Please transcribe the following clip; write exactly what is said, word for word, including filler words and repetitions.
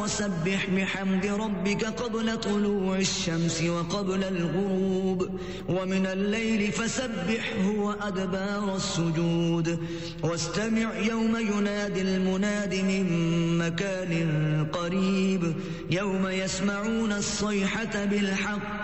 وسبح بحمد ربك قبل طلوع الشمس وقبل الغروب ومن الليل فسبحه وأدبار السجود واستمع يوم ينادي المناد من مكان قريب يوم يسمعون الصيحة بالحق